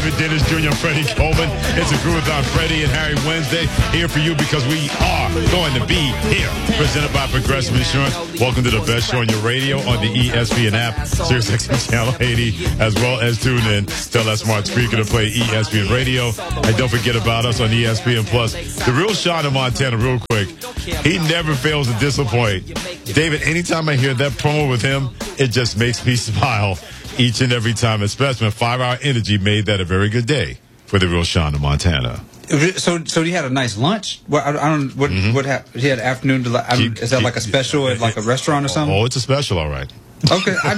David Dennis Jr., Freddie Coleman. It's a Groovathon Freddie and Harry Wednesday here for you because we are going to be here. Presented by Progressive Insurance. Welcome to the best show on your radio on the ESPN app, SiriusXM Channel 80, as well as tune in. Tell that smart speaker to play ESPN Radio. And don't forget about us on ESPN Plus. The real Sean in Montana, real quick. He never fails to disappoint. David, anytime I hear that promo with him, it just makes me smile each and every time, especially when 5 Hour Energy made that a very good day for the real Sean in Montana. So he had a nice lunch. Well, I don't. What happened? He had afternoon. Is that like a special at like a restaurant or something? Oh, it's a special, all right. Okay, I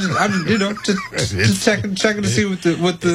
just checking to see what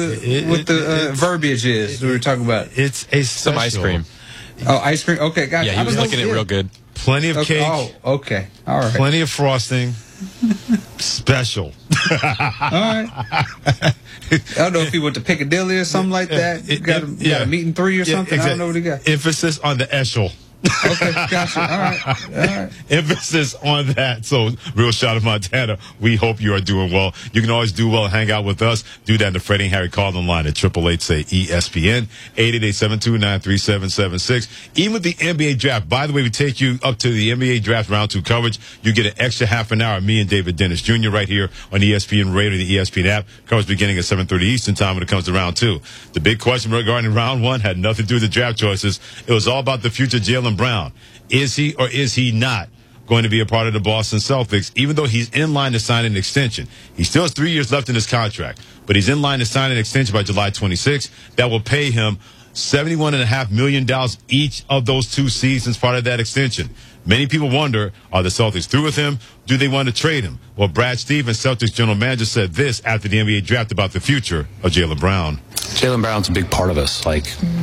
the verbiage is we were talking about. It's a special. Some ice cream. Oh, ice cream. Okay, gotcha. Yeah, he was looking at it real good. Plenty of cake. Oh, okay. All right. Plenty of frosting. Special. All right. I don't know if he went to Piccadilly or something like that. Got a meeting 3 or something. Exactly. I don't know what he got. Emphasis on the eshel. Okay, gotcha. All right. Emphasis on that. So, real Sean of Montana, we hope you are doing well. You can always do well and hang out with us. Do that in the Freddie and Harry call-in line at 888-SAY-ESPN, 888-729-3776. Even with the NBA draft, by the way, we take you up to the NBA draft round 2 coverage. You get an extra half an hour. Me and David Dennis Jr. right here on ESPN Radio, the ESPN app. Coverage beginning at 7:30 Eastern time when it comes to round 2. The big question regarding round 1 had nothing to do with the draft choices. It was all about the future Jaylen Brown. Is he or is he not going to be a part of the Boston Celtics, even though he's in line to sign an extension? He still has 3 years left in his contract, but he's in line to sign an extension by July 26th. That will pay him $71.5 million each of those 2 seasons, part of that extension. Many people wonder, are the Celtics through with him? Do they want to trade him? Well, Brad Stevens, Celtics general manager, said this after the NBA draft about the future of Jaylen Brown. Jaylen Brown's a big part of us. I'm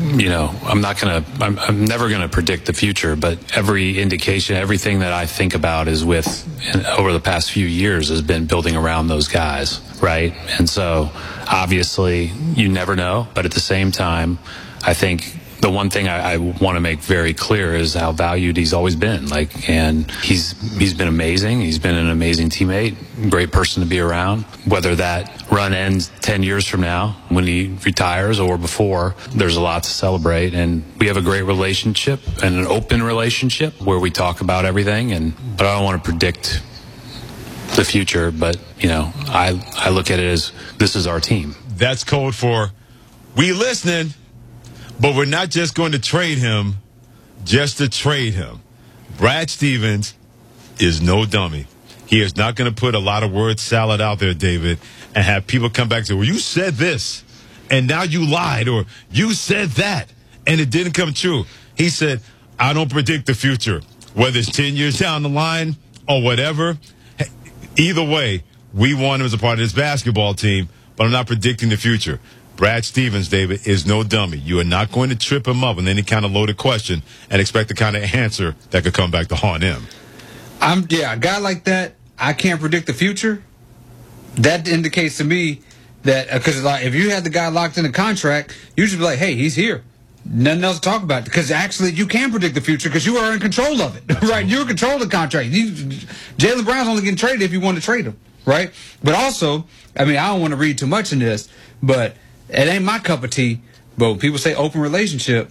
never going to predict the future, but every indication, everything that I think about is over the past few years has been building around those guys, right? And so obviously you never know, but at the same time, I think the one thing I want to make very clear is how valued he's always been. And he's been amazing. He's been an amazing teammate, great person to be around. Whether that run ends 10 years from now when he retires or before, there's a lot to celebrate. And we have a great relationship and an open relationship where we talk about everything. But I don't want to predict the future. But, I look at it as this is our team. That's code for we listening. But we're not just going to trade him just to trade him. Brad Stevens is no dummy. He is not going to put a lot of word salad out there, David, and have people come back and say, well, you said this, and now you lied, or you said that, and it didn't come true. He said, I don't predict the future, whether it's 10 years down the line or whatever. Either way, we want him as a part of this basketball team, but I'm not predicting the future. Brad Stevens, David, is no dummy. You are not going to trip him up with any kind of loaded question and expect the kind of answer that could come back to haunt him. A guy like that, I can't predict the future. That indicates to me that, because if you had the guy locked in a contract, you should be like, hey, he's here. Nothing else to talk about. Because actually, you can predict the future because you are in control of it, right? You're in control of the contract. Jaylen Brown's only getting traded if you want to trade him, right? But also, I don't want to read too much in this, but it ain't my cup of tea, but when people say open relationship,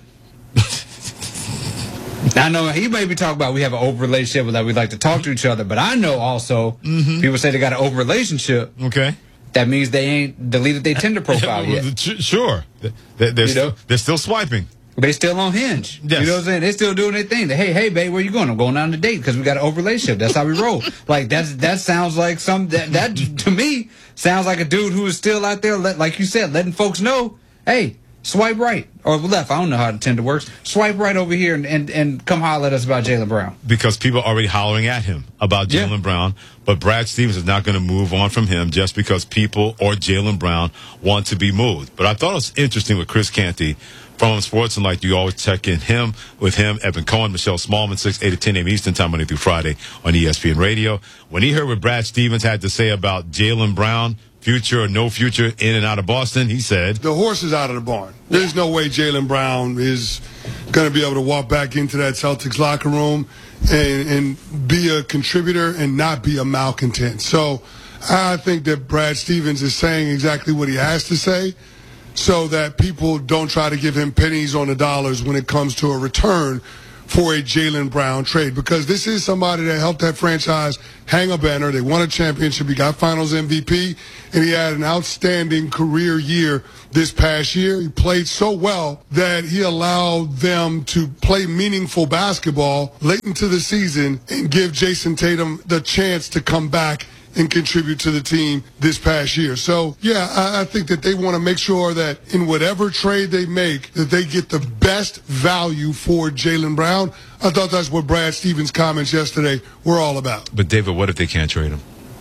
I know he may be talking about we have an open relationship that we like to talk to each other, but I know also people say they got an open relationship. Okay. That means they ain't deleted their Tinder profile yet. Sure. They're still swiping. They still on Hinge. Yes. You know what I'm saying? They still doing their thing. Hey, babe, where you going? I'm going on a date because we got an open relationship. That's how we roll. That sounds like that to me sounds like a dude who is still out there, like you said, letting folks know, hey, swipe right or left. I don't know how the Tinder works. Swipe right over here and come holler at us about Jaylen Brown. Because people are already hollering at him about Jaylen Brown, but Brad Stevens is not going to move on from him just because people or Jaylen Brown want to be moved. But I thought it was interesting with Chris Canty from Sports and you always check in with him, Evan Cohen, Michelle Smallman, 6, 8 to 10 a.m. Eastern time, Monday through Friday on ESPN Radio. When he heard what Brad Stevens had to say about Jaylen Brown, future or no future in and out of Boston, he said, the horse is out of the barn. There's no way Jaylen Brown is going to be able to walk back into that Celtics locker room and be a contributor and not be a malcontent. So I think that Brad Stevens is saying exactly what he has to say. so that people don't try to give him pennies on the dollars when it comes to a return for a Jaylen Brown trade, because this is somebody that helped that franchise hang a banner. They won a championship. He got Finals MVP, and he had an outstanding career year this past year. He played so well that he allowed them to play meaningful basketball late into the season and give Jason Tatum the chance to come back and contribute to the team this past year. So, yeah, I think that they want to make sure that in whatever trade they make, that they get the best value for Jaylen Brown. I thought that's what Brad Stevens' comments yesterday were all about. But, David, what if they can't trade him?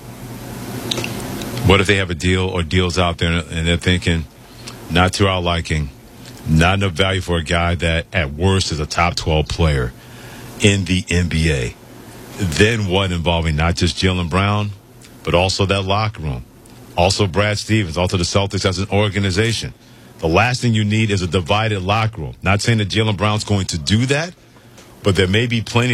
What if they have a deal or deals out there and they're thinking, not to our liking, not enough value for a guy that at worst is a top 12 player in the NBA? Then what, involving not just Jaylen Brown, but also that locker room, also Brad Stevens, also the Celtics as an organization? The last thing you need is a divided locker room. Not saying that Jaylen Brown's going to do that, but there may be plenty